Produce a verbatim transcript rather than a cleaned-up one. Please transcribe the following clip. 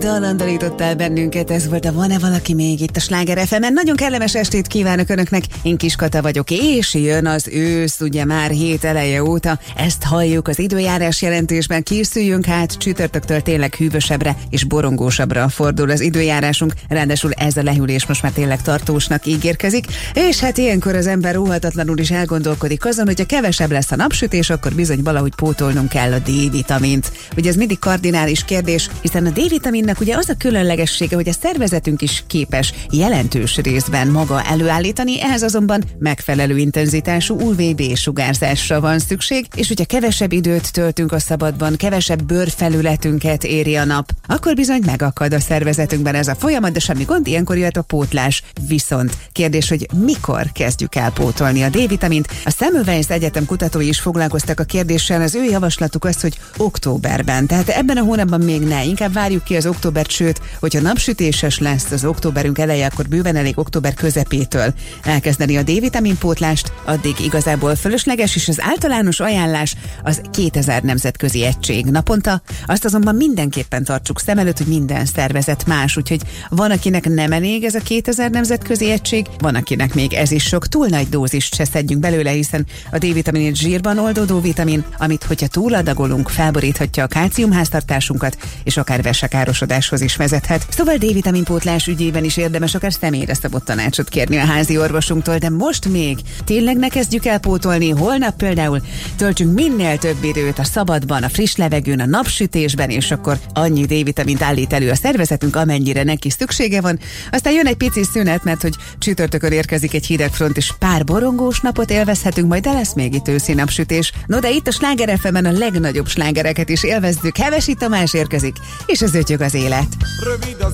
Dalandalítottál bennünket, ez volt a Van-e valaki még itt a Sláger ef emen. Nagyon kellemes estét kívánok Önöknek, én Kiskata vagyok, és jön az ősz, ugye már hét eleje óta, ezt halljuk az időjárás jelentésben, készüljünk hát, csütörtöktől tényleg hűvösebbre és borongósabbra fordul az időjárásunk, ráadásul ez a lehűlés most már tényleg tartósnak ígérkezik, és hát ilyenkor az ember óhatatlanul is elgondolkodik azon, hogyha kevesebb lesz a napsütés, akkor bizony valahogy pótolnunk kell a D-vitamint. Ugye ez mindig kardinális kérdés, hiszen a D-vitamin ugye az a különlegessége, hogy a szervezetünk is képes jelentős részben maga előállítani, ehhez azonban megfelelő intenzitású u vé bé sugárzásra van szükség, és hogyha kevesebb időt töltünk a szabadban, kevesebb bőrfelületünket éri a nap, akkor bizony megakad a szervezetünkben ez a folyamat, de semmi gond, ilyenkor jöhet a pótlás. Viszont kérdés, hogy mikor kezdjük el pótolni a D-vitamint? A Semmelweis Egyetem kutatói is foglalkoztak a kérdéssel, az ő javaslatuk az, hogy októberben, tehát ebben a hónapban még ne, inkább várjuk ki az októbert, sőt, hogyha napsütéses lesz az októberünk eleje, akkor bőven elég október közepétől elkezdeni a D-vitamin pótlást, addig igazából fölösleges, és az általános ajánlás az kétezer nemzetközi egység naponta, azt azonban mindenképpen tartsuk szem előtt, hogy minden szervezet más, úgyhogy van, akinek nem elég ez a kétezer nemzetközi egység, van, akinek még ez is sok, túl nagy dózist se szedjünk belőle, hiszen a D-vitamin egy zsírban oldódó vitamin, amit hogyha túladagolunk, felboríthatja a kálciumháztartásunkat, és akár vesekárosodáshoz is vezethet. Szóval D-vitamin pótlás ügyében is érdemes akár személyre szabott tanácsot kérni a házi orvosunktól, de most még tényleg ne kezdjük el pótolni, holnap például töltsünk minél több időt a szabadban, a friss levegőn, a napsütésben, és akkor annyi D-vitamint állít elő a szervezetünk, amennyire neki szüksége van. Aztán jön egy pici szünet, mert hogy csütörtökön érkezik egy hideg front, és pár borongós napot élvezhetünk, majd de lesz még itt őszi napsütés. No, de itt a Sláger ef emen a legnagyobb slágereket is élvezzük. Hevesi Tamás érkezik, és az ötyög az élet.